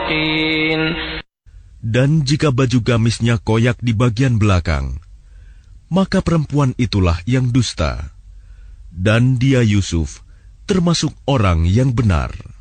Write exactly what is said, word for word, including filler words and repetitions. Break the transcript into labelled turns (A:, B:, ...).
A: الصادقين.
B: Dan jika baju gamisnya koyak di bagian belakang, maka perempuan itulah yang dusta, dan dia Yusuf termasuk orang yang benar.